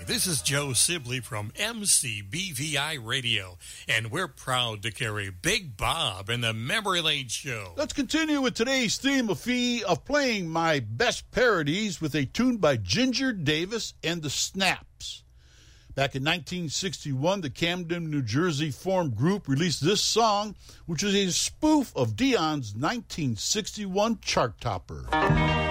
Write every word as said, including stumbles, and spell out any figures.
this is Joe Sibley from M C B V I Radio, and we're proud to carry Big Bob in the Memory Lane Show. Let's continue with today's theme of fee of playing my best parodies with a tune by Ginger Davis and the Snaps. Back in nineteen sixty-one, the Camden, New Jersey formed group released this song, which is a spoof of Dion's nineteen sixty-one chart topper.